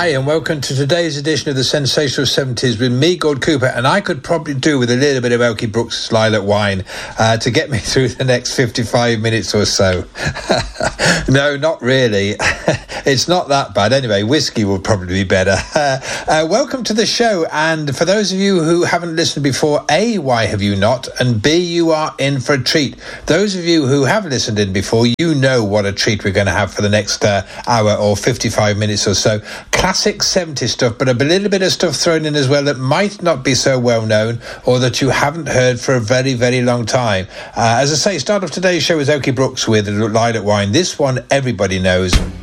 Hi, and welcome to today's edition of the Sensational 70s with me, Gord Cooper, and I could probably do with a little bit of Elkie Brooks' Lilac Wine to get me through the next 55 minutes or so. No, not really. It's not that bad. Anyway, whiskey would probably be better. Welcome to the show, and for those of you who haven't listened before, A, why have you not? And B, you are in for a treat. Those of you who have listened in before, you know what a treat we're going to have for the next hour or 55 minutes or so. Classic 70s stuff, but a little bit of stuff thrown in as well that might not be so well known or that you haven't heard for a very, very long time. As I say, start of today's show is Elkie Brooks with Lilac Wine. This one everybody knows.